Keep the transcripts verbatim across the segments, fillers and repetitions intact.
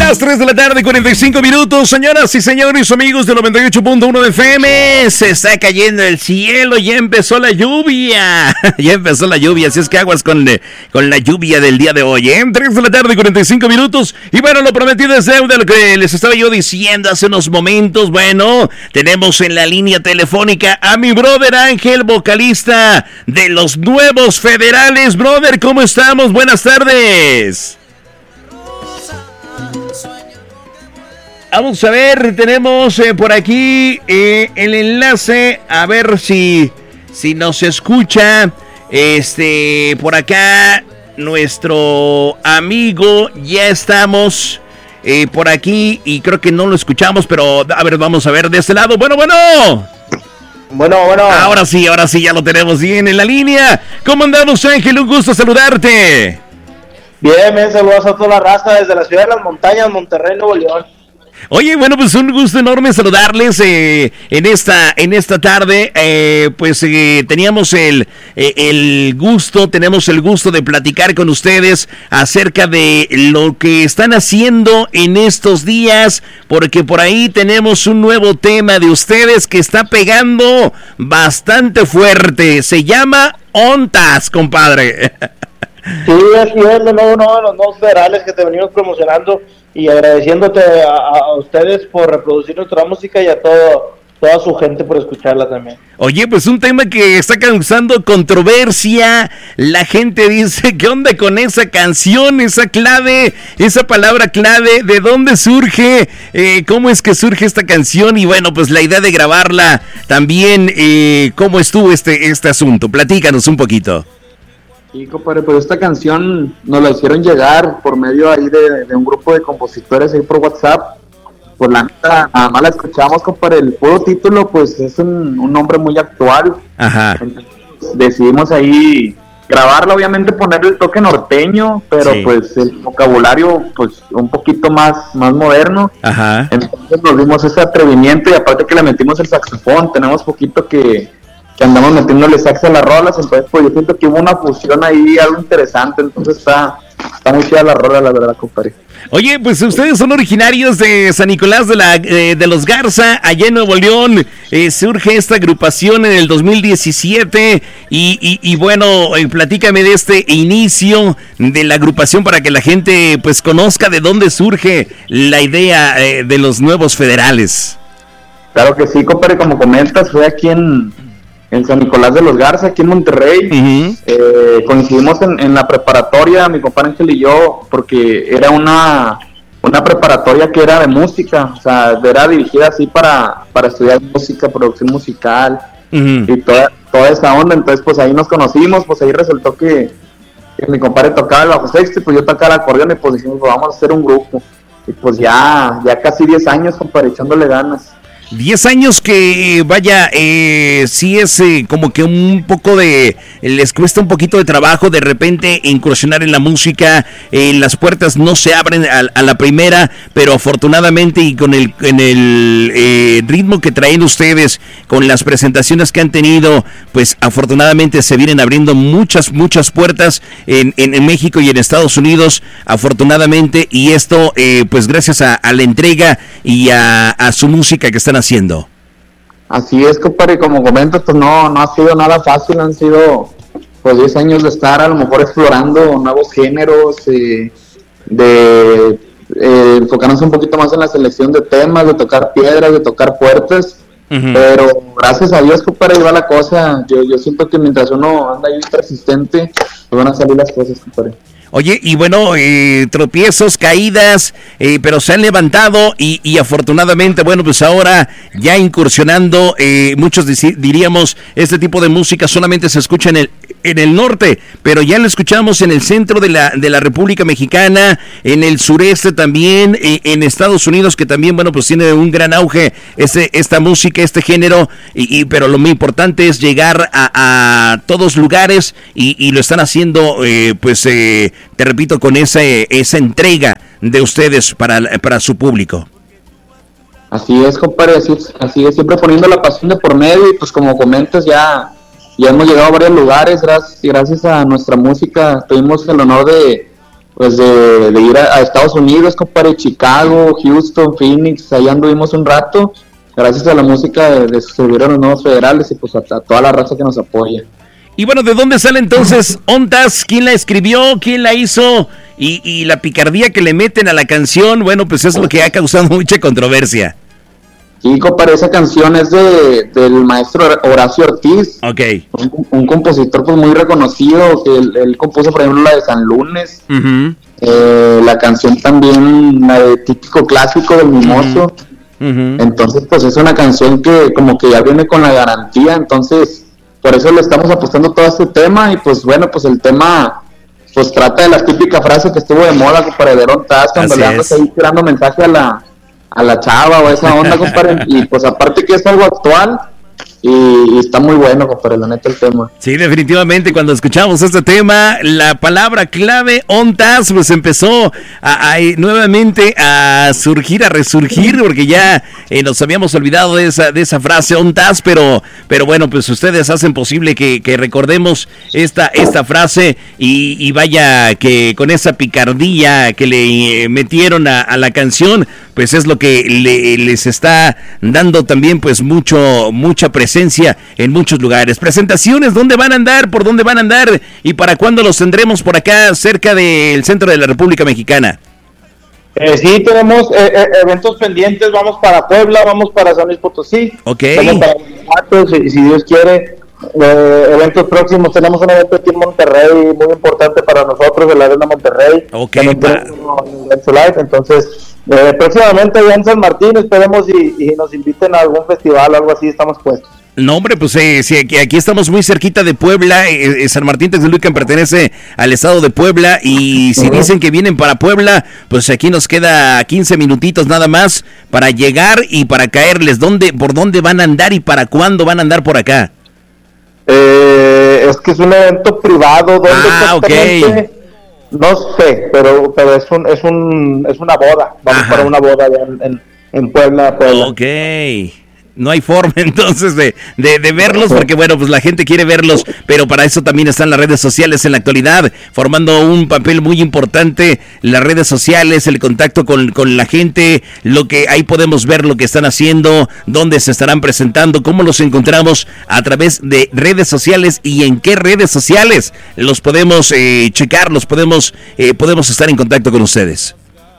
Las tres de la tarde, cuarenta y cinco minutos, señoras y señores, amigos de noventa y ocho punto uno de F M. Se está cayendo el cielo, ya empezó la lluvia. Ya empezó la lluvia, así es que aguas con, con la lluvia del día de hoy, ¿eh? tres de la tarde, cuarenta y cinco minutos. Y bueno, lo prometido es deuda, lo que les estaba yo diciendo hace unos momentos. Bueno, tenemos en la línea telefónica a mi brother Ángel, vocalista de Los Nuevos Federales. Brother, ¿cómo estamos? Buenas tardes. Vamos a ver, tenemos eh, por aquí eh, el enlace, a ver si, si nos escucha. Este, por acá, nuestro amigo, ya estamos eh, por aquí y creo que no lo escuchamos, pero a ver, vamos a ver de este lado. Bueno, bueno. Bueno, bueno. Ahora sí, ahora sí, ya lo tenemos bien en la línea. ¿Cómo andamos, Ángel? Un gusto saludarte. Bien, bien, saludos a toda la raza desde la ciudad de las montañas, Monterrey, Nuevo León. Oye, bueno, pues un gusto enorme saludarles eh, en esta en esta tarde. Eh, pues eh, teníamos el, eh, el gusto, tenemos el gusto de platicar con ustedes acerca de lo que están haciendo en estos días, porque por ahí tenemos un nuevo tema de ustedes que está pegando bastante fuerte. Se llama Ontas, compadre. Sí, así es, de nuevo uno de los nuevos federales que te venimos promocionando y agradeciéndote a, a ustedes por reproducir nuestra música y a todo, toda su gente por escucharla también. Oye, pues un tema que está causando controversia. La gente dice, ¿qué onda con esa canción, esa clave, esa palabra clave? ¿De dónde surge? Eh, ¿Cómo es que surge esta canción? Y bueno, pues la idea de grabarla también, eh, ¿cómo estuvo este, este asunto? Platícanos un poquito. Sí, compadre, pues esta canción nos la hicieron llegar por medio ahí de, de un grupo de compositores ahí por WhatsApp. Por la neta, nada más la escuchamos, compadre. El puro título, pues es un, un nombre muy actual. Ajá. Entonces, decidimos ahí grabarla, obviamente ponerle el toque norteño, pero sí, pues el vocabulario, pues un poquito más, más moderno. Ajá. Entonces nos dimos ese atrevimiento y aparte que le metimos el saxofón, tenemos poquito que... que andamos metiéndole sax a las rolas, entonces pues yo siento que hubo una fusión ahí, algo interesante, entonces está, está muy chida la rola, la verdad, compadre. Oye, pues ustedes son originarios de San Nicolás de la eh, de los Garza, allá en Nuevo León. Eh, surge esta agrupación en el dos mil diecisiete y, y, y bueno, eh, platícame de este inicio de la agrupación para que la gente pues conozca de dónde surge la idea eh, de Los Nuevos Federales. Claro que sí, compadre, como comentas, fue aquí en... en San Nicolás de los Garza, aquí en Monterrey. Uh-huh. eh, coincidimos en, en la preparatoria, mi compadre Ángel y yo, porque era una, una preparatoria que era de música, o sea, era dirigida así para, para estudiar música, producción musical, uh-huh, y toda, toda esa onda. Entonces pues ahí nos conocimos, pues ahí resultó que, que mi compadre tocaba el bajo sexto y pues yo tocaba el acordeón y pues dijimos, pues vamos a hacer un grupo. Y pues ya, ya casi diez años, compadre, echándole ganas. Diez años que, vaya, eh, sí es eh, como que un poco de, les cuesta un poquito de trabajo de repente incursionar en la música, eh, las puertas no se abren a, a la primera, pero afortunadamente y con el, en el eh, ritmo que traen ustedes, con las presentaciones que han tenido, pues afortunadamente se vienen abriendo muchas, muchas puertas en, en, en México y en Estados Unidos, afortunadamente, y esto eh, pues gracias a, a la entrega y a, a su música que están haciendo. Así es, compadre, como comentas, pues no, no ha sido nada fácil, han sido pues diez años de estar a lo mejor explorando nuevos géneros, eh, de eh, enfocarnos un poquito más en la selección de temas, de tocar piedras, de tocar puertas, uh-huh, pero gracias a Dios, compadre, ahí va la cosa. Yo, yo siento que mientras uno anda ahí persistente, pues van a salir las cosas, compadre. Oye, y bueno, eh, tropiezos, caídas, eh, pero se han levantado y, y afortunadamente, bueno, pues ahora ya incursionando, eh, muchos diríamos, este tipo de música solamente se escucha en el en el norte, pero ya lo escuchamos en el centro de la de la República Mexicana, en el sureste también, eh, en Estados Unidos, que también, bueno, pues tiene un gran auge este, esta música, este género, y, y pero lo muy importante es llegar a, a todos lugares y, y lo están haciendo, eh, pues, eh, te repito, con esa, esa entrega de ustedes para, para su público. Así es, compadre, así es, así es, siempre poniendo la pasión de por medio y pues como comentas ya... ya hemos llegado a varios lugares, gracias, gracias a nuestra música tuvimos el honor de, pues de, de ir a, a Estados Unidos, compadre, Chicago, Houston, Phoenix, allá anduvimos un rato, gracias a la música de, de Subieron los Nuevos Federales y pues a, a toda la raza que nos apoya. Y bueno, ¿de dónde sale entonces Ontas? ¿Quién la escribió? ¿Quién la hizo? Y, y la picardía que le meten a la canción, bueno, pues es lo que ha causado mucha controversia. Sí, compadre, esa canción es de del maestro Horacio Ortiz. Ok. Un, un compositor pues muy reconocido, que él, él compuso, por ejemplo, la de San Lunes. Uh-huh. Eh, la canción también, la de Típico Clásico del Mimoso. Uh-huh. Entonces, pues es una canción que como que ya viene con la garantía, entonces... Por eso le estamos apostando todo este tema y pues bueno, pues el tema pues trata de la típica frase que estuvo de moda, compadre, de Ontas, cuando Así le andas ahí tirando mensaje a la, a la chava o a esa onda, compadre, y pues aparte que es algo actual y, y está muy bueno, compadre, la neta el tema. Sí, definitivamente, cuando escuchamos este tema, la palabra clave Ontas pues empezó a, a, nuevamente a surgir, a resurgir, porque ya eh, nos habíamos olvidado de esa, de esa frase Ontas, pero, pero bueno, pues ustedes hacen posible que, que recordemos esta, esta frase y, y vaya que con esa picardía que le metieron a, a la canción, pues es lo que le, les está dando también pues mucho, mucha presencia en muchos lugares. Presentaciones, ¿dónde van a andar? ¿Por dónde van a andar? ¿Y para cuándo los tendremos por acá cerca del centro de la República Mexicana? Eh, sí, tenemos eh, eh, eventos pendientes, vamos para Puebla, vamos para San Luis Potosí, ok, vamos para Guanajuato, si, si Dios quiere. Eh, eventos próximos, tenemos un evento aquí en Monterrey muy importante para nosotros, el Arena Monterrey, okay, pa- entonces eh, próximamente allá en San Martín esperemos y, y nos inviten a algún festival o algo así, estamos puestos. No, hombre, pues eh, sí, aquí, aquí estamos muy cerquita de Puebla, eh, eh, San Martín Texmelucan pertenece al estado de Puebla y si uh-huh. dicen que vienen para Puebla, pues aquí nos queda quince minutitos nada más para llegar y para caerles. ¿Dónde, por dónde van a andar y para cuándo van a andar por acá? Eh, es que es un evento privado, ¿dónde ah, exactamente? Okay. No sé, pero pero es un es un es una boda, vamos Ajá. para una boda en, en, en Puebla, Puebla. Ok. No hay forma entonces de, de, de verlos porque bueno, pues la gente quiere verlos, pero para eso también están las redes sociales en la actualidad, formando un papel muy importante, las redes sociales, el contacto con, con la gente, lo que ahí podemos ver lo que están haciendo, dónde se estarán presentando, cómo los encontramos a través de redes sociales y en qué redes sociales los podemos eh, checar, los podemos, eh, podemos estar en contacto con ustedes.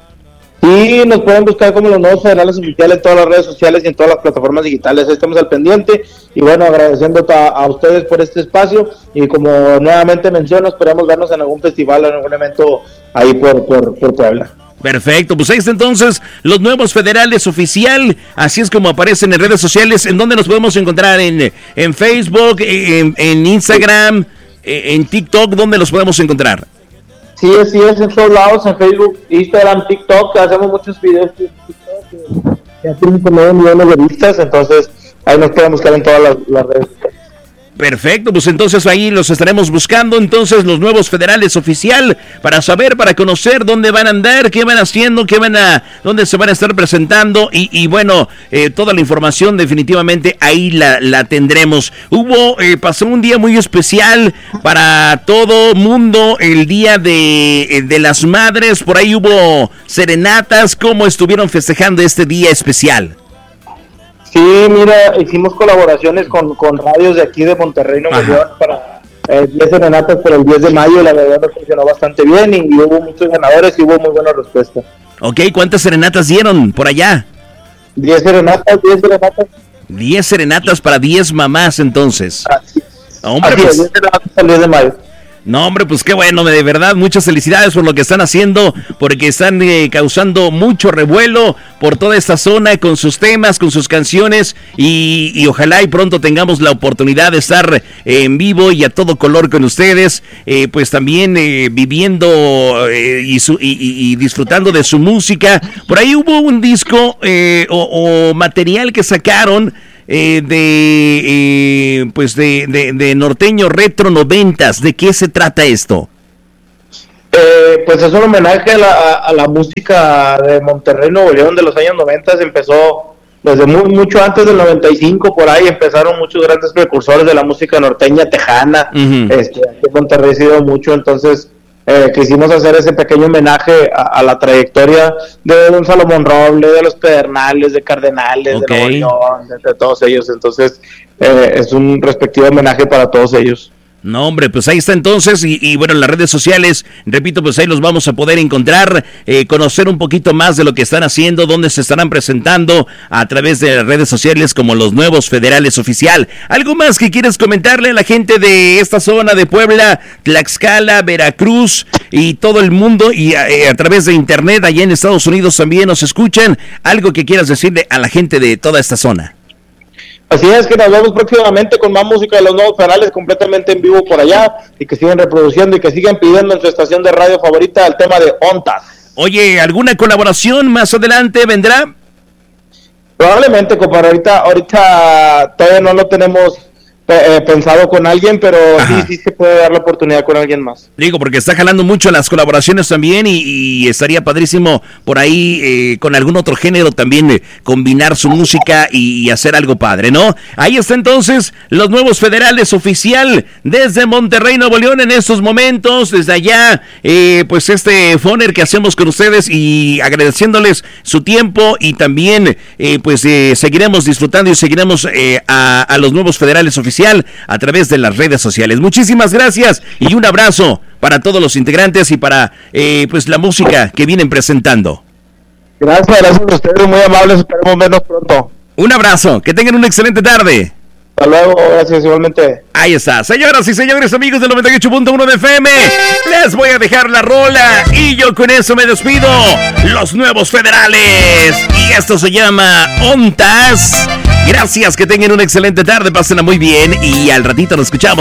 Sí, nos pueden buscar como los Nuevos Federales Oficiales en todas las redes sociales y en todas las plataformas digitales. Estamos al pendiente y bueno, agradeciendo a, a ustedes por este espacio y como nuevamente menciono, esperamos vernos en algún festival o en algún evento ahí por, por, por Puebla. Perfecto, pues ahí está entonces los Nuevos Federales Oficial, así es como aparecen en redes sociales. ¿En dónde nos podemos encontrar? En, en Facebook, en, en Instagram, en TikTok, ¿dónde los podemos encontrar? Sí, sí, es en todos lados, en Facebook, Instagram, TikTok, hacemos muchos videos en TikTok, ya tienen como nueve millones de vistas, entonces ahí nos pueden buscar en todas las, las redes. Perfecto, pues entonces ahí los estaremos buscando, entonces los Nuevos Federales Oficial, para saber, para conocer dónde van a andar, qué van haciendo, qué van a, dónde se van a estar presentando y, y bueno, eh, toda la información definitivamente ahí la, la tendremos. Hubo, eh, pasó un día muy especial para todo mundo, el día de, de las madres, por ahí hubo serenatas. ¿Cómo estuvieron festejando este día especial? Sí, mira, hicimos colaboraciones con, con radios de aquí de Monterrey, Nuevo León, para eh, diez serenatas por el diez de mayo, la verdad nos funcionó bastante bien y, y hubo muchos ganadores y hubo muy buena respuesta. Ok, ¿cuántas serenatas dieron por allá? diez serenatas, diez serenatas. diez serenatas para diez mamás entonces. Así, Hombre, así pues, es, diez serenatas el diez de mayo. No, hombre, pues qué bueno, de verdad, muchas felicidades por lo que están haciendo, porque están eh, causando mucho revuelo por toda esta zona con sus temas, con sus canciones y, y ojalá y pronto tengamos la oportunidad de estar eh, en vivo y a todo color con ustedes, eh, pues también eh, viviendo eh, y, su, y, y, y disfrutando de su música. Por ahí hubo un disco eh, o, o material que sacaron Eh, de eh, pues de, de, de norteño retro noventas. ¿De qué se trata esto? Eh, pues es un homenaje a la, a la música de Monterrey, Nuevo León de los años noventa. Empezó desde muy, mucho antes del noventa y cinco, por ahí empezaron muchos grandes precursores de la música norteña tejana. Uh-huh. este, aquí en Monterrey se dio mucho, entonces eh, quisimos hacer ese pequeño homenaje a, a la trayectoria de don Salomón Roble, de los Pedernales, de Cardenales, okay. de Nuevo León, de, de todos ellos. Entonces eh, es un respectivo homenaje para todos ellos. No, hombre, pues ahí está entonces, y, y bueno, en las redes sociales, repito, pues ahí los vamos a poder encontrar, eh, conocer un poquito más de lo que están haciendo, dónde se estarán presentando a través de las redes sociales como Los Nuevos Federales Oficial. ¿Algo más que quieres comentarle a la gente de esta zona de Puebla, Tlaxcala, Veracruz y todo el mundo, y a, eh, a través de internet, allá en Estados Unidos también nos escuchan? ¿Algo que quieras decirle a la gente de toda esta zona? Así es, que nos vemos próximamente con más música de Los Nuevos Federales completamente en vivo por allá, y que sigan reproduciendo y que sigan pidiendo en su estación de radio favorita el tema de Ontas. Oye, ¿alguna colaboración más adelante vendrá? Probablemente, compadre, ahorita, ahorita todavía no lo tenemos eh, pensado con alguien, pero Ajá. sí, sí se puede dar la oportunidad con alguien más. Digo, porque está jalando mucho las colaboraciones también, y, y estaría padrísimo por ahí eh, con algún otro género también eh, combinar su música y, y hacer algo padre, ¿no? Ahí está entonces Los Nuevos Federales Oficial desde Monterrey, Nuevo León, en estos momentos, desde allá, eh, pues este foner que hacemos con ustedes y agradeciéndoles su tiempo, y también eh, pues eh, seguiremos disfrutando y seguiremos eh, a, a Los Nuevos Federales Oficial a través de las redes sociales. Muchísimas gracias y un abrazo para todos los integrantes y para eh, pues la música que vienen presentando. Gracias, gracias a ustedes, muy amables, esperemos vernos pronto. Un abrazo, que tengan una excelente tarde. Hasta luego, gracias igualmente. Ahí está, señoras y señores, amigos del noventa y ocho punto uno de F M, les voy a dejar la rola y yo con eso me despido. Los Nuevos Federales, y esto se llama Ontas. Gracias, que tengan una excelente tarde, pásenla muy bien y al ratito nos escuchamos.